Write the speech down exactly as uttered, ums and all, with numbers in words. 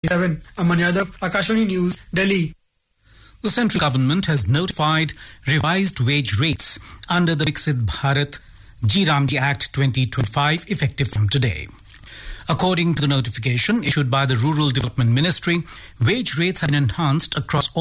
seven. Aman Yadav, Akashvani News, Delhi. The central government has notified revised wage rates under the Viksit Bharat G Ramji Act twenty twenty-five effective from today. According to the notification issued by the Rural Development Ministry, wage rates have been enhanced across all